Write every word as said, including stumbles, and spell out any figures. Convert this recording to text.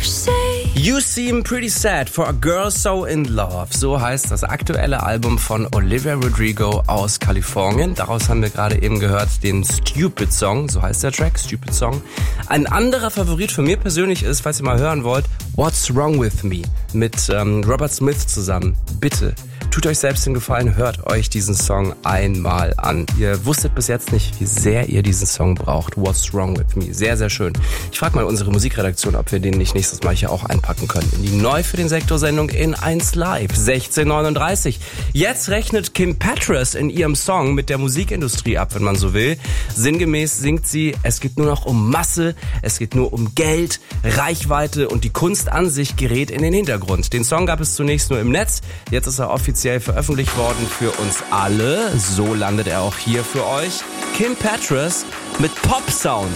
You Seem Pretty Sad for a Girl So in Love. So heißt das aktuelle Album von Olivia Rodrigo aus Kalifornien. Daraus haben wir gerade eben gehört den Stupid Song, so heißt der Track, Stupid Song. Ein anderer Favorit von mir persönlich ist, falls ihr mal hören wollt, What's Wrong With Me mit ähm, Robert Smith zusammen. Bitte, tut euch selbst den Gefallen, hört euch diesen Song einmal an. Ihr wusstet bis jetzt nicht, wie sehr ihr diesen Song braucht. What's Wrong With Me. Sehr, sehr schön. Ich frage mal unsere Musikredaktion, ob wir den nicht nächstes Mal hier auch einpacken können. In die neu für den Sektor-Sendung in eins Live, sechzehn Uhr neununddreißig. Jetzt rechnet Kim Petras in ihrem Song mit der Musikindustrie ab, wenn man so will. Sinngemäß singt sie, es geht nur noch um Masse, es geht nur um Geld, Reichweite und die Kunst an sich gerät in den Hintergrund. Den Song gab es zunächst nur im Netz, jetzt ist er offiziell veröffentlicht worden für uns alle. So landet er auch hier für euch. Kim Petras mit Pop Sound.